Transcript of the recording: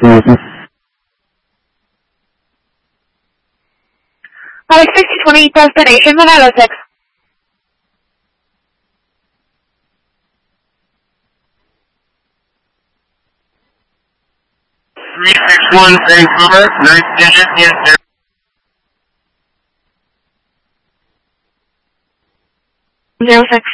Alex 620 destination 906. 361 Vancouver, 9th digit, yes sir. 06.